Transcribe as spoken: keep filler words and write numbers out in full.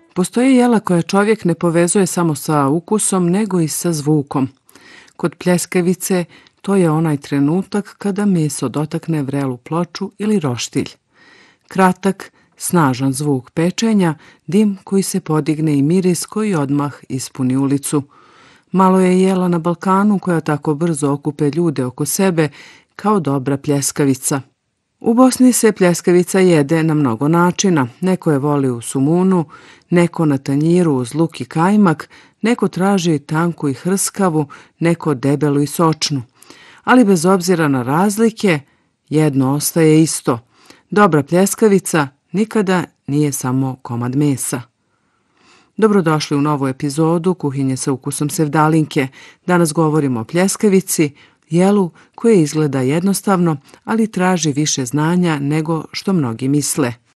Postoje jela koja čovjek ne povezuje samo sa ukusom, nego i sa zvukom. Kod pljeskavice to je onaj trenutak kada meso dotakne vrelu ploču ili roštilj. Kratak, snažan zvuk pečenja, dim koji se podigne i miris koji odmah ispuni ulicu. Malo je jela na Balkanu koja tako brzo okupe ljude oko sebe kao dobra pljeskavica. U Bosni se pljeskavica jede na mnogo načina. Neko je voli u sumunu, neko na tanjiru uz luk i kajmak, neko traži tanku i hrskavu, neko debelu i sočnu. Ali bez obzira na razlike, jedno ostaje isto. Dobra pljeskavica nikada nije samo komad mesa. Dobrodošli u novu epizodu Kuhinje sa ukusom Sevdalinke. Danas govorimo o pljeskavici, jelu koje izgleda jednostavno, ali traži više znanja nego što mnogi misle.